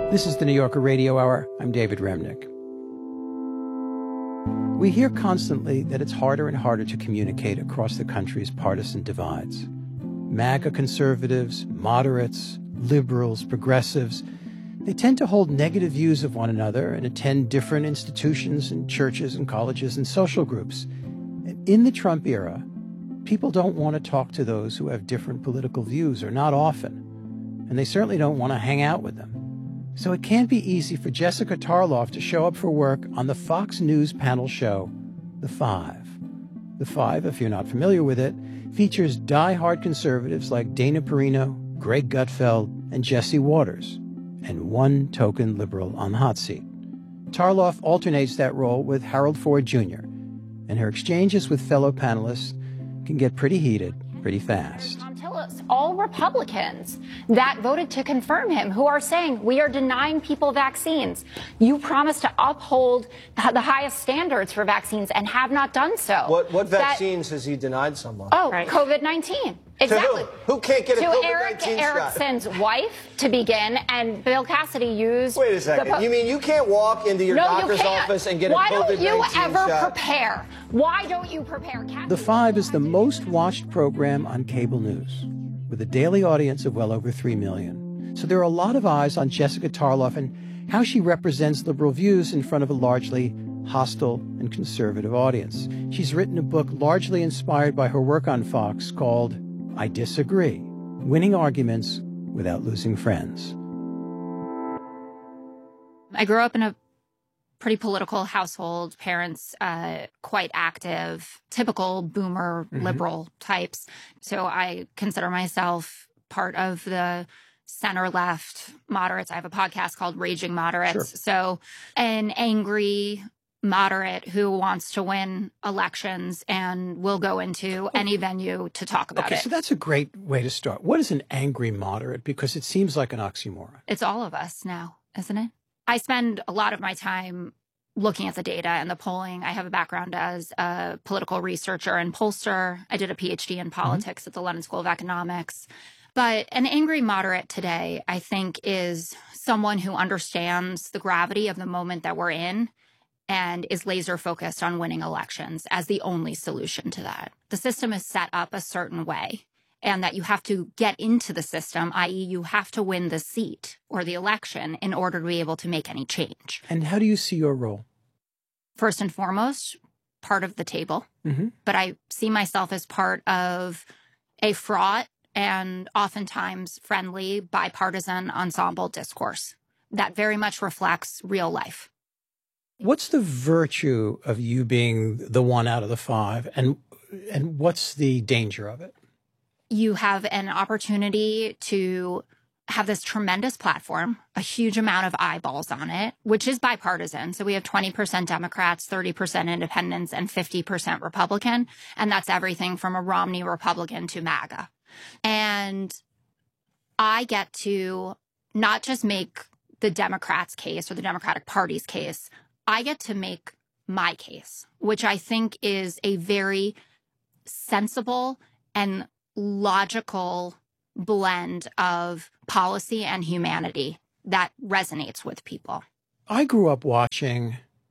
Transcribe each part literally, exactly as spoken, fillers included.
This is the New Yorker Radio Hour. I'm David Remnick. We hear constantly that it's harder and harder to communicate across the country's partisan divides. MAGA conservatives, moderates, liberals, progressives, they tend to hold negative views of one another and attend different institutions and churches and colleges and social groups. In the Trump era, people don't want to talk to those who have different political views, or not often, and they certainly don't want to hang out with them. So it can't be easy for Jessica Tarloff to show up for work on the Fox News panel show, The Five. The Five, if you're not familiar with it, features die-hard conservatives like Dana Perino, Greg Gutfeld, and Jesse Waters, and one token liberal on the hot seat. Tarloff alternates that role with Harold Ford Junior, and her exchanges with fellow panelists can get pretty heated pretty fast. All Republicans that voted to confirm him, who are saying we are denying people vaccines. You promised to uphold the highest standards for vaccines and have not done so. What, what vaccines that, has he denied someone? Oh, right. COVID nineteen. Exactly. To who? Who can't get a to COVID Eric nineteen Erickson's shot? wife to begin, and Bill Cassidy used. Wait a second. You mean you can't walk into your no, doctor's you can't. office and get Why a COVID nineteen shot? Why don't you ever shot? prepare? Why don't you prepare? Cassidy The Five is the most watched program on cable news, with a daily audience of well over three million. So there are a lot of eyes on Jessica Tarloff and how she represents liberal views in front of a largely hostile and conservative audience. She's written a book largely inspired by her work on Fox called I Disagree, Winning Arguments Without Losing Friends. I grew up in a pretty political household, parents uh, quite active, typical boomer mm-hmm. liberal types. So I consider myself part of the center-left moderates. I have a podcast called Raging Moderates. Sure. So an angry moderate who wants to win elections and will go into any venue to talk about okay, it. So that's a great way to start. What is an angry moderate? Because it seems like an oxymoron. It's all of us now, isn't it? I spend a lot of my time looking at the data and the polling. I have a background as a political researcher and pollster. I did a P H D in politics mm-hmm. at the London School of Economics. But an angry moderate today, I think, is someone who understands the gravity of the moment that we're in and is laser focused on winning elections as the only solution to that. The system is set up a certain way, and that you have to get into the system, that is you have to win the seat or the election in order to be able to make any change. And how do you see your role? First and foremost, part of the table. Mm-hmm. But I see myself as part of a fraught and oftentimes friendly bipartisan ensemble discourse that very much reflects real life. What's the virtue of you being the one out of the five, and and what's the danger of it? You have an opportunity to have this tremendous platform, a huge amount of eyeballs on it, which is bipartisan. So we have twenty percent Democrats, thirty percent independents, and fifty percent Republican. And that's everything from a Romney Republican to MAGA. And I get to not just make the Democrats' case or the Democratic Party's case, I get to make my case, which I think is a very sensible and logical blend of policy and humanity that resonates with people. I grew up watching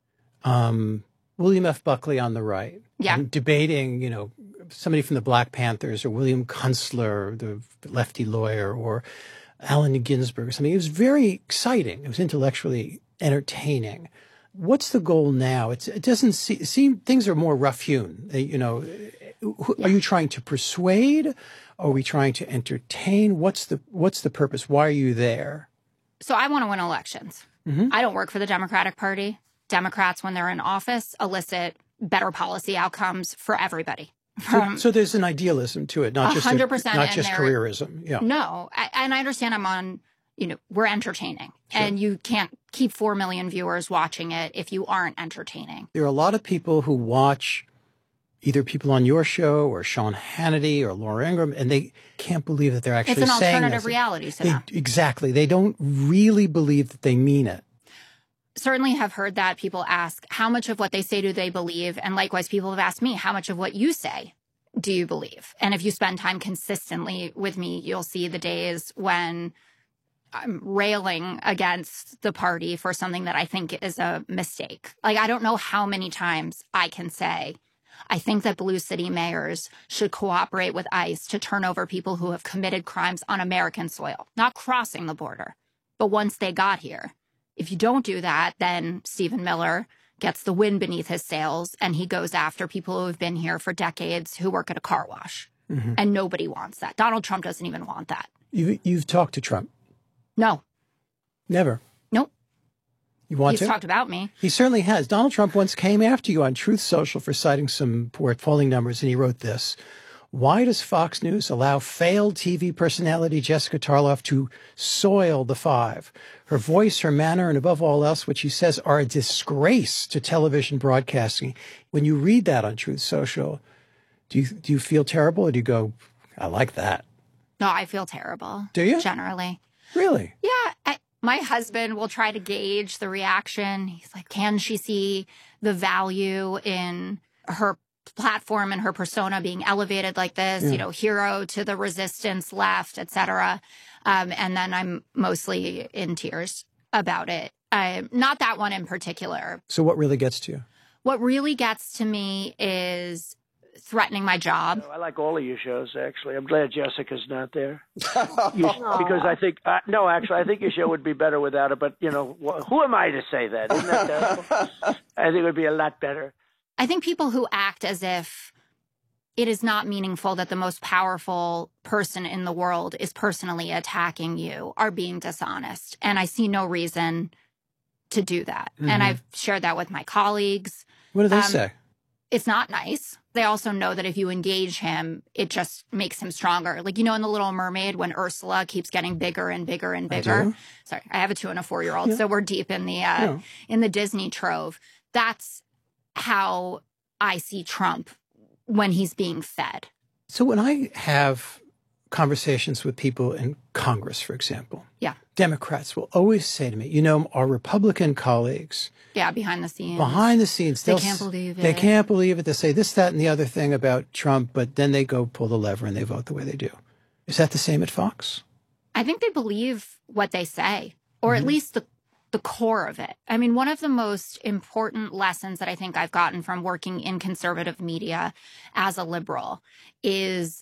um, William F. Buckley on the right. Yeah. And debating, you know, somebody from the Black Panthers or William Kunstler, the lefty lawyer, or Allen Ginsberg or something. It was very exciting. It was intellectually entertaining. What's the goal now? It's, it doesn't see, seem things are more rough-hewn. You know, yeah. Are you trying to persuade? Are we trying to entertain? What's the what's the purpose? Why are you there? So I want to win elections. Mm-hmm. I don't work for the Democratic Party. Democrats, when they're in office, elicit better policy outcomes for everybody. So, so there's an idealism to it, not just one hundred percent a, not just careerism. Yeah. No, I, and I understand I'm on. You know, we're entertaining, sure. And you can't keep four million viewers watching it if you aren't entertaining. There are a lot of people who watch either people on your show or Sean Hannity or Laura Ingraham, and they can't believe that they're actually saying this. It's an alternative this. reality to they, them. Exactly. They don't really believe that they mean it. Certainly have heard that. People ask, how much of what they say do they believe? And likewise, people have asked me, how much of what you say do you believe? And if you spend time consistently with me, you'll see the days when I'm railing against the party for something that I think is a mistake. Like, I don't know how many times I can say, I think that blue city mayors should cooperate with ICE to turn over people who have committed crimes on American soil, not crossing the border, but once they got here. If you don't do that, then Stephen Miller gets the wind beneath his sails and he goes after people who have been here for decades who work at a car wash. Mm-hmm. And nobody wants that. Donald Trump doesn't even want that. You, you've talked to Trump? No. Never? Nope. You want He's to? He's talked about me. He certainly has. Donald Trump once came after you on Truth Social for citing some poor polling numbers, and he wrote this. Why does Fox News allow failed T V personality Jessica Tarloff to soil the five? Her voice, her manner, and above all else, which he says are a disgrace to television broadcasting. When you read that on Truth Social, do you, do you feel terrible, or do you go, I like that? No, I feel terrible. Do you? Generally. Really? Yeah. I, my husband will try to gauge the reaction. He's like, can she see the value in her platform and her persona being elevated like this, yeah. you know, hero to the resistance left, et cetera. Um, and then I'm mostly in tears about it. Uh, not that one in particular. So what really gets to you? What really gets to me is threatening my job. I like all of your shows, actually. I'm glad Jessica's not there. you, because I think, uh, no, actually, I think your show would be better without her. But, you know, wh- who am I to say that? Isn't that terrible? I think it would be a lot better. I think people who act as if it is not meaningful that the most powerful person in the world is personally attacking you are being dishonest. And I see no reason to do that. Mm-hmm. And I've shared that with my colleagues. What do they um, say? It's not nice. They also know that if you engage him, it just makes him stronger. Like, you know, in The Little Mermaid, when Ursula keeps getting bigger and bigger and bigger. I Sorry, I have a two and a four-year-old, yeah. so we're deep in the uh, yeah. in the Disney trove. That's how I see Trump when he's being fed. So when I have conversations with people in Congress, for example, yeah, Democrats will always say to me, you know, our Republican colleagues, yeah, behind the scenes, behind the scenes, they can't believe it. They can't believe it. They say this, that, and the other thing about Trump, but then they go pull the lever and they vote the way they do. Is that the same at Fox? I think they believe what they say, or mm-hmm. at least the the core of it. I mean, one of the most important lessons that I think I've gotten from working in conservative media as a liberal is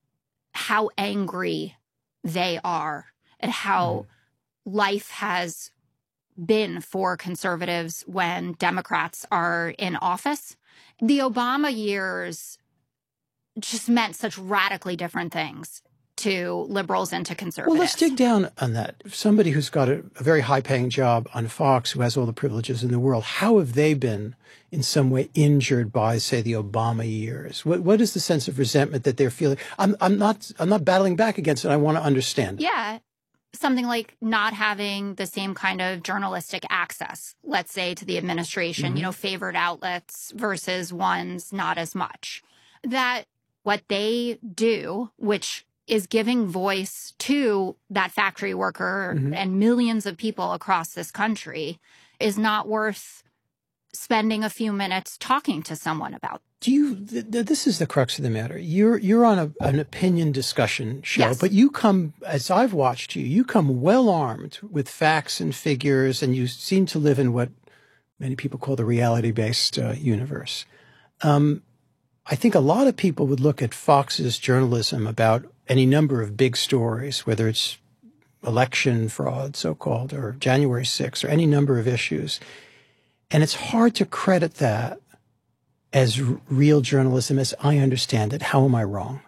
how angry they are at how mm. life has been for conservatives when Democrats are in office. The Obama years just meant such radically different things to liberals and to conservatives. Well, let's dig down on that. Somebody who's got a, a very high-paying job on Fox, who has all the privileges in the world, how have they been in some way injured by, say, the Obama years? What What is the sense of resentment that they're feeling? I'm I'm not I'm not battling back against it. I want to understand. Yeah, something like not having the same kind of journalistic access, let's say, to the administration. Mm-hmm. You know, favored outlets versus ones not as much. That what they do, which is giving voice to that factory worker mm-hmm. and millions of people across this country, is not worth spending a few minutes talking to someone about. Do you, th- th- this is the crux of the matter. You're, you're on a, an opinion discussion show, yes. but you come, as I've watched you, you come well armed with facts and figures, and you seem to live in what many people call the reality-based uh, universe. Um, I think a lot of people would look at Fox's journalism about any number of big stories, whether it's election fraud, so-called, or January sixth, or any number of issues. And it's hard to credit that as r- real journalism as I understand it. How am I wrong?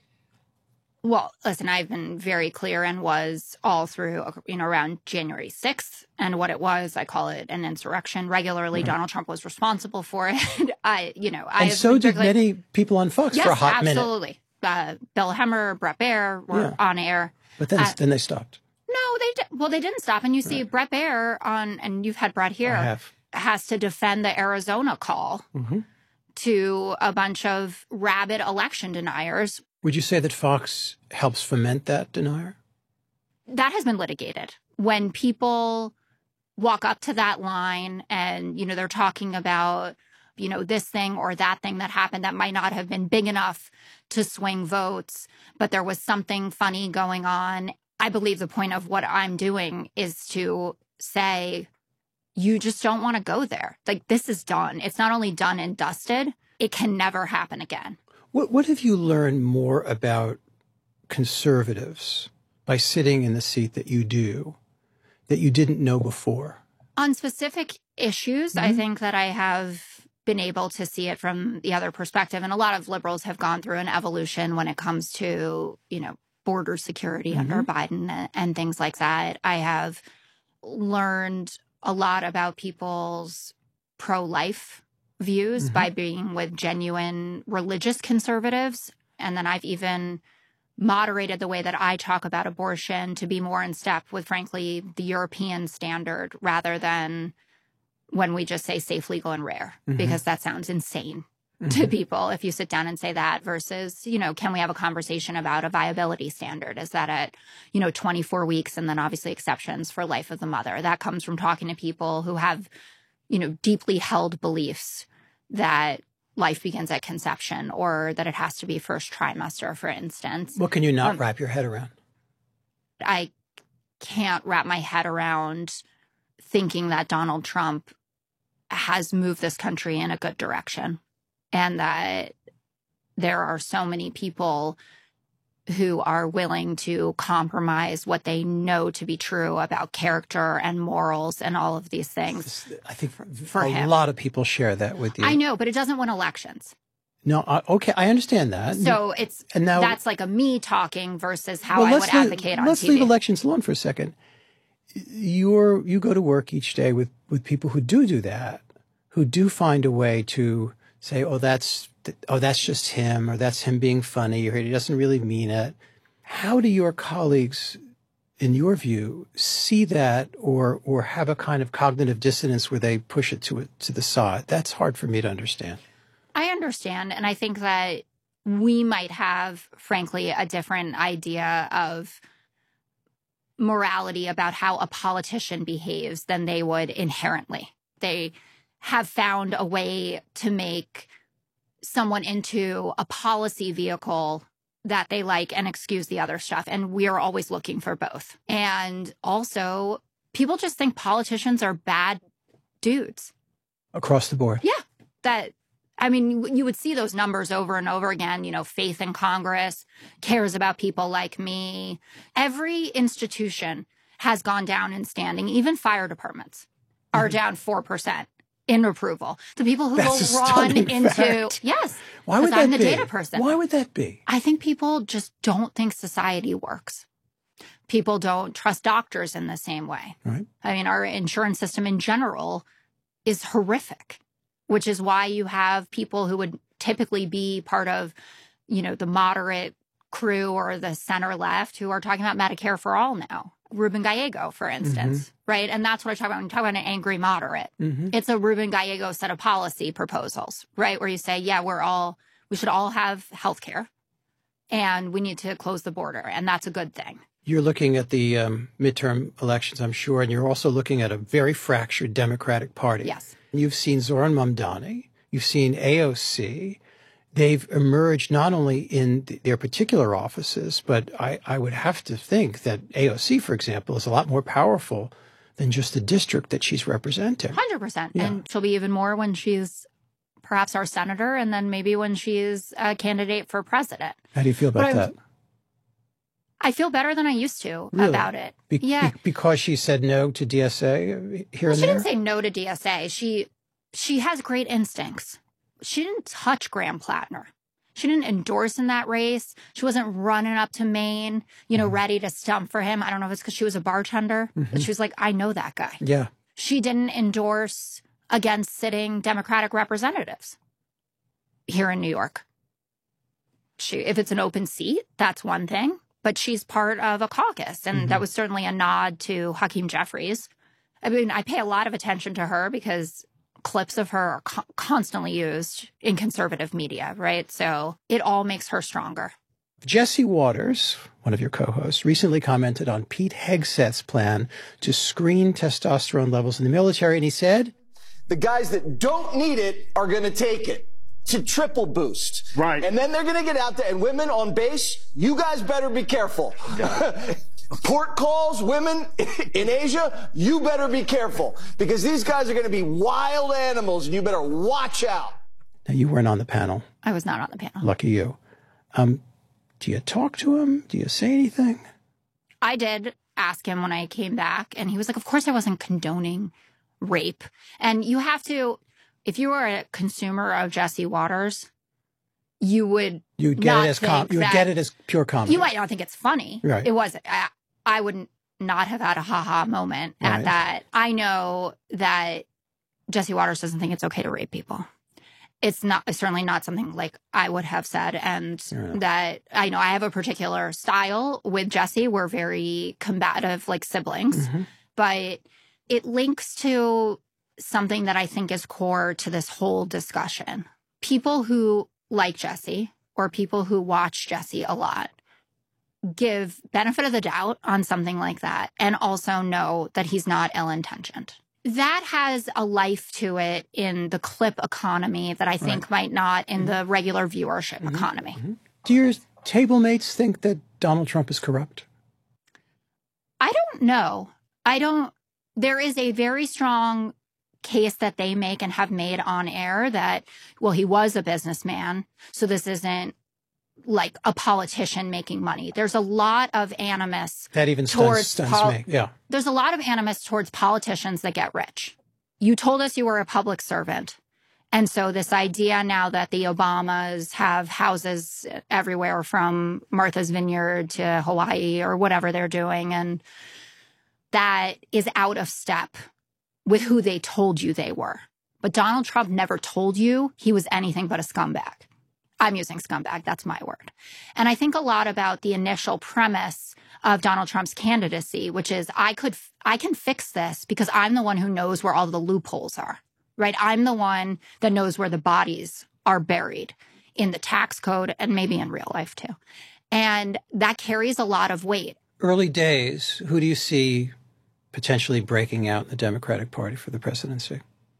Well, listen, I've been very clear and was all through, you know, around January sixth and what it was. I call it an insurrection regularly. Right. Donald Trump was responsible for it. I, you know, I. And so did many people on Fox yes, for a hot absolutely. minute. Absolutely. Uh, Bill Hemmer, Bret Baier were yeah. on air. But then, uh, then they stopped. No, they did. Well, they didn't stop. And you see right. Bret Baier on, and you've had Bret here, I have. has to defend the Arizona call mm-hmm. to a bunch of rabid election deniers. Would you say that Fox helps foment that denier? That has been litigated. When people walk up to that line and, you know, they're talking about, you know, this thing or that thing that happened that might not have been big enough to swing votes, but there was something funny going on. I believe the point of what I'm doing is to say, you just don't want to go there. Like, this is done. It's not only done and dusted, it can never happen again. What, what have you learned more about conservatives by sitting in the seat that you do that you didn't know before? On specific issues, mm-hmm. I think that I have been able to see it from the other perspective. And a lot of liberals have gone through an evolution when it comes to, you know, border security mm-hmm. under Biden and, and things like that. I have learned a lot about people's pro-life views mm-hmm. by being with genuine religious conservatives. And then I've even moderated the way that I talk about abortion to be more in step with, frankly, the European standard rather than when we just say safe, legal, and rare, mm-hmm. because that sounds insane mm-hmm. to people if you sit down and say that versus, you know, can we have a conversation about a viability standard? Is that at, you know, twenty-four weeks and then obviously exceptions for life of the mother? That comes from talking to people who have, you know, deeply held beliefs that life begins at conception or that it has to be first trimester, for instance. What can you not um, wrap your head around? I can't wrap my head around thinking that Donald Trump has moved this country in a good direction and that there are so many people who are willing to compromise what they know to be true about character and morals and all of these things. I think for, for a him. lot of people share that with you. I know, but it doesn't win elections. No, uh, okay, I understand that. So it's and now, that's like a me talking versus how well, I would advocate leave, on let's T V. Let's leave elections alone for a second. You're you go to work each day with, with people who do do that, who do find a way to say, oh, that's oh, that's just him, or that's him being funny, or he doesn't really mean it. How do your colleagues, in your view, see that or or have a kind of cognitive dissonance where they push it to it to the side? That's hard for me to understand. I understand, and I think that we might have, frankly, a different idea of morality about how a politician behaves than they would inherently. They have found a way to make someone into a policy vehicle that they like and excuse the other stuff. And we are always looking for both. And also, people just think politicians are bad dudes. Across the board. Yeah. That, I mean, you would see those numbers over and over again. You know, faith in Congress, cares about people like me. Every institution has gone down in standing. Even fire departments are mm-hmm. down four percent. In approval. The people who That's will run into, fact. yes, why would that I'm the be? data person. Why would that be? I think people just don't think society works. People don't trust doctors in the same way. Right. I mean, our insurance system in general is horrific, which is why you have people who would typically be part of, you know, the moderate crew or the center left who are talking about Medicare for all now. Ruben Gallego, for instance, mm-hmm. right? And that's what I talk about when you talk about an angry moderate. Mm-hmm. It's a Ruben Gallego set of policy proposals, right? Where you say, yeah, we're all, we should all have health care and we need to close the border. And that's a good thing. You're looking at the um, midterm elections, I'm sure, and you're also looking at a very fractured Democratic Party. Yes. You've seen Zohran Mamdani. You've seen A O C. They've emerged not only in th- their particular offices, but I, I would have to think that A O C, for example, is a lot more powerful than just the district that she's representing. one hundred percent. Yeah. And she'll be even more when she's perhaps our senator and then maybe when she's a candidate for president. How do you feel about that? I feel better than I used to really? about it. Be- yeah. Be- because she said no to D S A here well, and she there? She didn't say no to D S A. She, she has great instincts. She didn't touch Graham Plattner. She didn't endorse in that race. She wasn't running up to Maine, you know, mm-hmm. ready to stump for him. I don't know if it's because she was a bartender, mm-hmm. but she was like, I know that guy. Yeah. She didn't endorse against sitting Democratic representatives here in New York. She, if it's an open seat, that's one thing, but she's part of a caucus. And mm-hmm. that was certainly a nod to Hakeem Jeffries. I mean, I pay a lot of attention to her because clips of her are co- constantly used in conservative media, right? So it all makes her stronger. Jesse Waters, one of your co-hosts, recently commented on Pete Hegseth's plan to screen testosterone levels in the military, and he said, the guys that don't need it are going to take it. To triple boost. Right. And then they're going to get out there, and women on base, you guys better be careful. port calls, women in Asia, you better be careful because these guys are going to be wild animals and you better watch out. Now, you weren't on the panel. I was not on the panel. Lucky you. Um, do you talk to him? Do you say anything? I did ask him when I came back, and he was like, of course I wasn't condoning rape. And you have to, if you were a consumer of Jesse Waters, you would You'd get it as com- you would get it as pure comedy. You might not think it's funny. Right. It wasn't. I, I would not have had a ha-ha moment at Right. that. I know that Jesse Waters doesn't think it's okay to rape people. It's not it's certainly not something like I would have said. And Yeah. that I know I have a particular style with Jesse. We're very combative like siblings. Mm-hmm. But it links to something that I think is core to this whole discussion. People who like Jesse or people who watch Jesse a lot give benefit of the doubt on something like that and also know that he's not ill-intentioned. That has a life to it in the clip economy that I think Right. might not in Mm-hmm. the regular viewership Mm-hmm. economy. Mm-hmm. Do your table mates think that Donald Trump is corrupt? I don't know. I don't. There is a very strong case that they make and have made on air that, well, he was a businessman, so this isn't like a politician making money. There's a lot of animus. That even stuns, towards stuns pol- me. Yeah. There's a lot of animus towards politicians that get rich. You told us you were a public servant. And so this idea now that the Obamas have houses everywhere from Martha's Vineyard to Hawaii or whatever they're doing, and that is out of step with who they told you they were. But Donald Trump never told you he was anything but a scumbag. I'm using scumbag. That's my word. And I think a lot about the initial premise of Donald Trump's candidacy, which is I could, I can fix this because I'm the one who knows where all the loopholes are, right? I'm the one that knows where the bodies are buried in the tax code and maybe in real life too. And that carries a lot of weight. Early days, who do you see potentially breaking out in the Democratic Party for the presidency?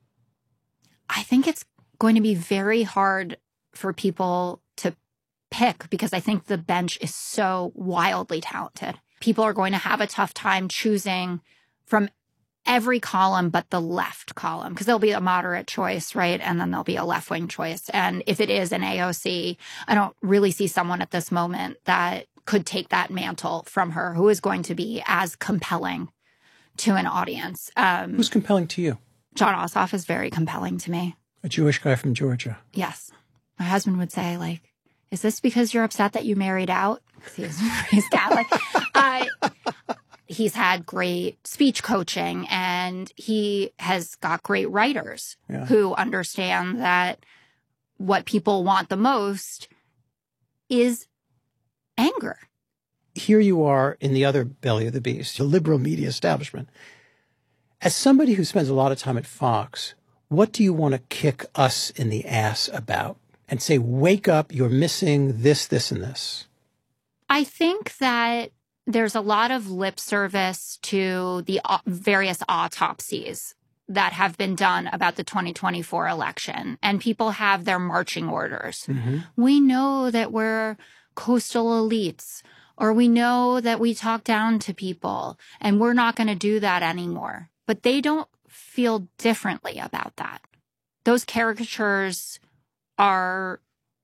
I think it's going to be very hard for people to pick because I think the bench is so wildly talented. People are going to have a tough time choosing from every column but the left column because there'll be a moderate choice, right? And then there'll be a left-wing choice. And if it is an A O C, I don't really see someone at this moment that could take that mantle from her who is going to be as compelling to an audience. Um, Who's compelling to you? Jon Ossoff is very compelling to me. A Jewish guy from Georgia. Yes. My husband would say, like, is this because you're upset that you married out? He's, he's Catholic. uh, he's had great speech coaching and he has got great writers Yeah. who understand that what people want the most is anger. Here you are in the other belly of the beast, the liberal media establishment. As somebody who spends a lot of time at Fox, what do you want to kick us in the ass about? And say, wake up, you're missing this, this, and this. I think that there's a lot of lip service to the au- various autopsies that have been done about the twenty twenty-four election. And people have their marching orders. Mm-hmm. We know that we're coastal elites, or we know that we talk down to people, and we're not going to do that anymore. But they don't feel differently about that. Those caricatures are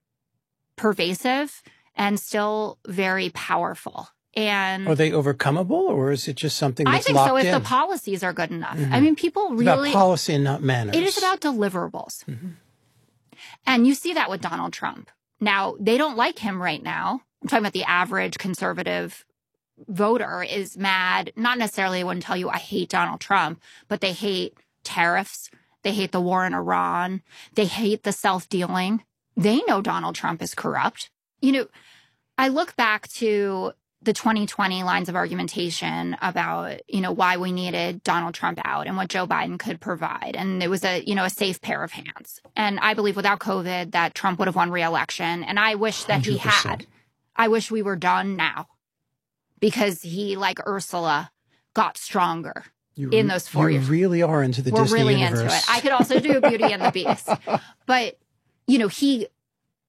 pervasive and still very powerful. And Are they overcomable, or is it just something that's I think locked so if in? the policies are good enough. Mm-hmm. I mean, people It's really... about policy and not manners. It is about deliverables. Mm-hmm. And you see that with Donald Trump. Now, they don't like him right now. I'm talking about the average conservative voter is mad. Not necessarily, I wouldn't tell you I hate Donald Trump, but they hate tariffs. They hate the war in Iran. They hate the self-dealing. They know Donald Trump is corrupt. You know, I look back to the twenty twenty lines of argumentation about, you know, why we needed Donald Trump out and what Joe Biden could provide. And it was a, you know, a safe pair of hands. And I believe without COVID that Trump would have won re-election. And I wish that he one hundred percent. had. I wish we were done now because he, like Ursula, got stronger You in re- those four you years. really are into the We're Disney really universe. into it. I could also do Beauty and the Beast. But, you know, he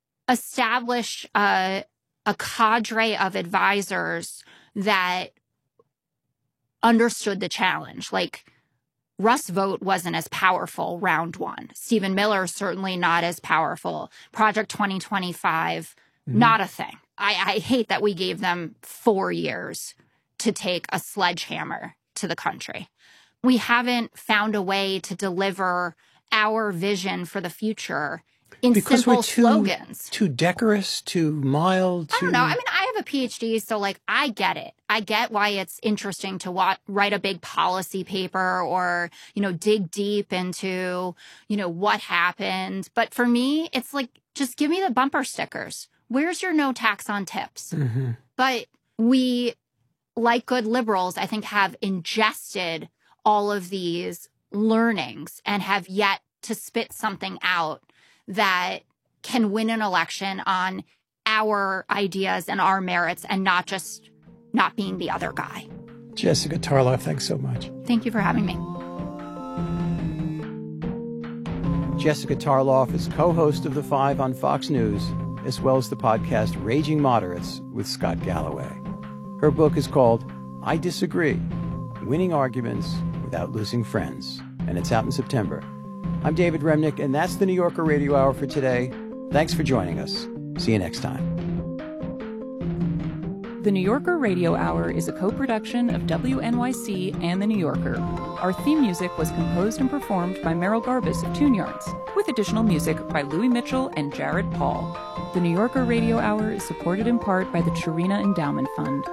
established a, a cadre of advisors that understood the challenge. Like, Russ Vogt wasn't as powerful round one. Stephen Miller, certainly not as powerful. Project twenty twenty-five, mm-hmm. not a thing. I, I hate that we gave them four years to take a sledgehammer to the country. We haven't found a way to deliver our vision for the future in because simple we're too, slogans. Too decorous, too mild. Too... I don't know. I mean, I have a P H D, so like I get it. I get why it's interesting to wa- write a big policy paper or, you know, dig deep into, you know, what happened. But for me, it's like, just give me the bumper stickers. Where's your no tax on tips? Mm-hmm. But we, like good liberals, I think have ingested all of these learnings and have yet to spit something out that can win an election on our ideas and our merits and not just not being the other guy. Jessica Tarlov, thanks so much. Thank you for having me. Jessica Tarlov is co-host of The Five on Fox News, as well as the podcast Raging Moderates with Scott Galloway. Her book is called I Disagree, Winning Arguments Without Losing Friends, and it's out in September. I'm David Remnick, and that's the New Yorker Radio Hour for today. Thanks for joining us. See you next time. The New Yorker Radio Hour is a co-production of W N Y C and The New Yorker. Our theme music was composed and performed by Merrill Garbus of Tune Yards, with additional music by Louis Mitchell and Jared Paul. The New Yorker Radio Hour is supported in part by the Chirina Endowment Fund.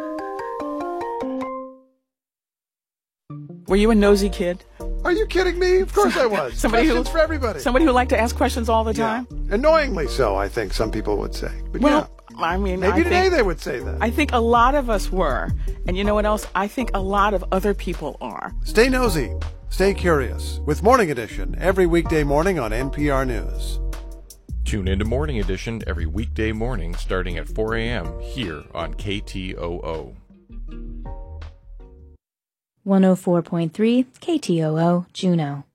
Were you a nosy kid? Are you kidding me? Of course I was. Somebody questions who, for everybody. Somebody who liked to ask questions all the time? Yeah. Annoyingly so, I think some people would say. But well, yeah. I mean, maybe I today think, they would say that. I think a lot of us were. And you know what else? I think a lot of other people are. Stay nosy. Stay curious. With Morning Edition every weekday morning on N P R News. Tune into Morning Edition every weekday morning starting at four a.m. here on K T O O. one oh four point three K T O O, Juneau.